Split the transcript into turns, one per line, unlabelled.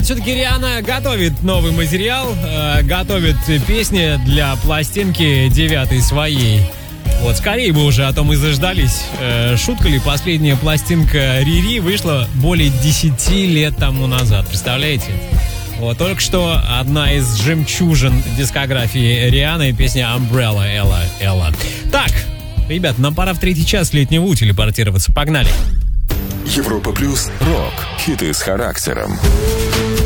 ребят, все-таки Риhanna готовит новый материал, готовит песни для пластинки 9-й своей. Вот, скорее бы уже, а то мы заждались. Шутка ли, последняя пластинка Рири вышла более 10 лет тому назад, представляете? Вот, только что одна из жемчужин дискографии Риhanны, песня Umbrella, Ella. Так, ребят, нам пора в 3-й час летнего У телепортироваться. Погнали!
Европа Плюс. Рок. Хиты с характером.